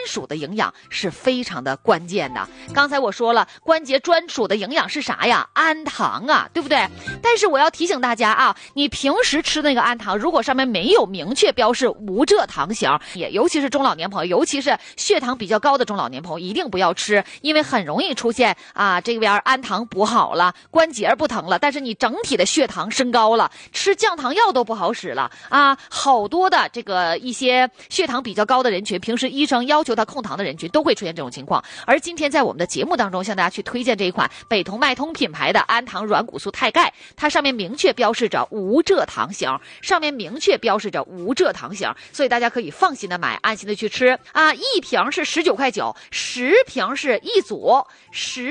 属的营养是非常的关键的。刚才我说了，关节专属的营养是啥呀？氨糖啊，对不对？但是我要提醒大家啊，你平时吃的那个氨糖，如果上面没有明确标示无蔗糖型，也尤其是中老年朋友，尤其是血糖比较高的中老年朋友，一定不要吃，因为很容易出现这边氨糖补好了，关节不疼了，但是你整体的血糖升高了，吃降糖药都不好使了啊！好多的这个一些血糖比较高的人群，平时医生要求他控糖的人群都会出现这种情况。而今天在我们的节目当中，向大家去推荐这一款北通脉通品牌的氨糖软骨素钛钙，它上面明确标示着无蔗糖型，所以大家可以放心的买，安心的去吃啊！一瓶是19块9，10瓶是一组是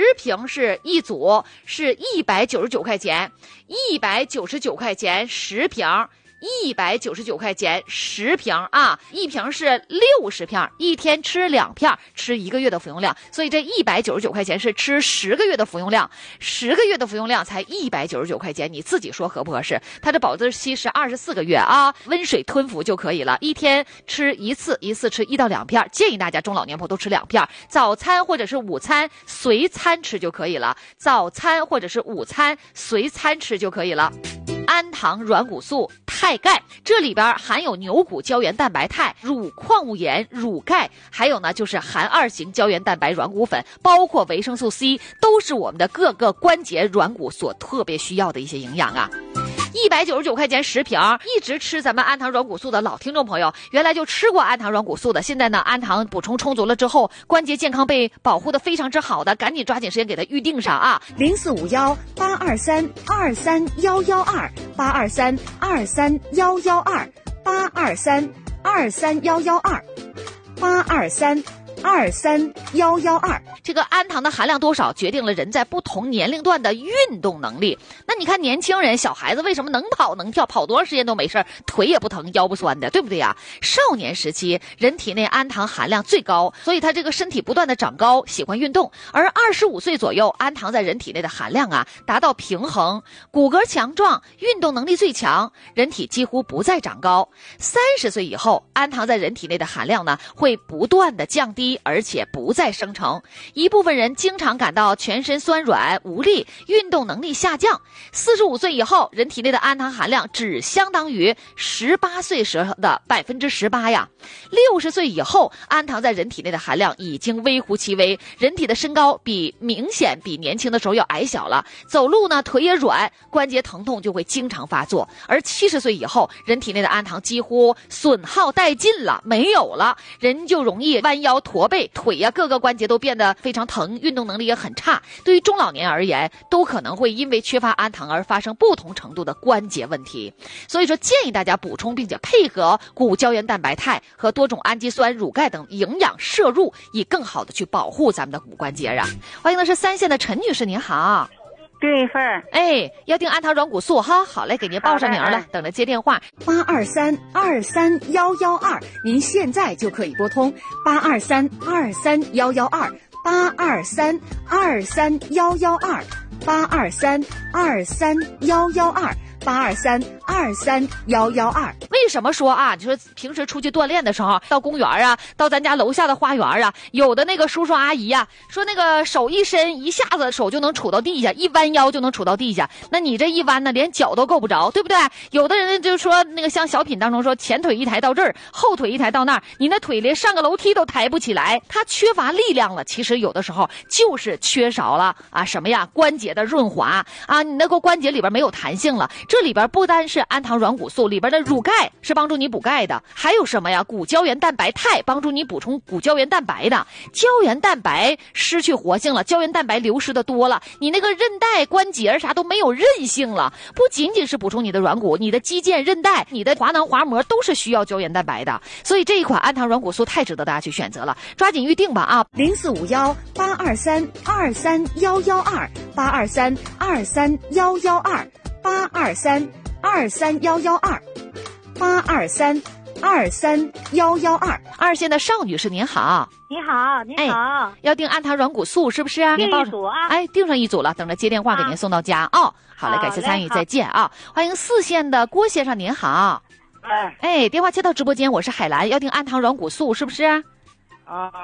199块钱，199块钱10瓶。199块钱10瓶啊，一瓶是60片，一天吃2片，吃1个月的服用量，所以这199块钱是吃10个月的服用量，10个月的服用量才199块钱，你自己说合不合适？它的保质期是24个月啊，温水吞服就可以了，一天吃一次吃1到2片，建议大家中老年朋友都吃2片，早餐或者是午餐随餐吃就可以了，氨糖软骨素钛钙，这里边含有牛骨胶原蛋白肽、乳矿物盐、乳钙，还有呢就是含2型胶原蛋白软骨粉，包括维生素 C， 都是我们的各个关节软骨所特别需要的一些营养啊。199块钱10瓶，一直吃咱们氨糖软骨素的老听众朋友，原来就吃过氨糖软骨素的，现在呢氨糖补充充足了之后，关节健康被保护的非常之好的，赶紧抓紧时间给它预定上啊！0823231128231128231112，823231112，823231112，这个氨糖的含量多少决定了人在不同年龄段的运动能力。那你看年轻人小孩子为什么能跑能跳，跑多长时间都没事，腿也不疼腰不酸的，对不对呀？少年时期人体内氨糖含量最高，所以他这个身体不断的长高，喜欢运动。而25岁左右氨糖在人体内的含量达到平衡，骨骼强壮，运动能力最强，人体几乎不再长高。30岁以后氨糖在人体内的含量会不断的降低，而且不再生成。一部分人经常感到全身酸软无力，运动能力下降。45岁以后人体内的氨糖含量只相当于18岁时的18%呀。60岁以后氨糖在人体内的含量已经微乎其微，人体的身高明显比年轻的时候要矮小了，走路呢腿也软，关节疼痛就会经常发作。而70岁以后人体内的氨糖几乎损耗殆尽了，没有了，人就容易弯腰驼背，腿呀各个关节都变得非常疼，运动能力也很差。对于中老年而言，都可能会因为缺乏氨糖而发生不同程度的关节问题。所以说建议大家补充并且配合骨胶原蛋白肽和多种氨基酸、乳钙等营养摄入，以更好的去保护咱们的骨关节啊。欢迎的是3线的陈女士，您好。 订一份， 要订氨糖软骨素哈，好嘞，给您报上名了，等着接电话。 823231112，您现在就可以拨通823231112，823231112，823231112。 为什么说你说平时出去锻炼的时候，到公园到咱家楼下的花园有的那个叔叔阿姨说那个手一伸，一下子手就能杵到地下，一弯腰就能杵到地下，那你这一弯呢，连脚都够不着，对不对？有的人就说那个像小品当中说，前腿一抬到这儿，后腿一抬到那儿，你那腿连上个楼梯都抬不起来，他缺乏力量了。其实有的时候就是缺少了什么呀？关节的润滑你那个关节里边没有弹性了。这里边不单是氨糖软骨素，里边的乳钙是帮助你补钙的，还有什么呀？骨胶原蛋白肽帮助你补充骨胶原蛋白的。胶原蛋白失去活性了，胶原蛋白流失的多了，你那个韧带关节啥都没有韧性了。不仅仅是补充你的软骨，你的肌腱、韧带、你的滑囊滑膜都是需要胶原蛋白的。所以这一款氨糖软骨素太值得大家去选择了，抓紧预定吧 0451-823-231112，823-231112，823-231112。 2线的邵女士您好。 你好，你好， 要订氨糖软骨素是不是订一组订上一组了，等着接电话给您送到家好嘞，感谢参与，再见欢迎4线的郭先生您好。电话接到直播间，我是海兰，要订氨糖软骨素是不是